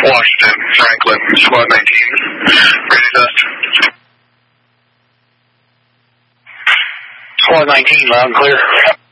Washington, Franklin, Squad 19. Ready to test. Squad 19, loud and clear.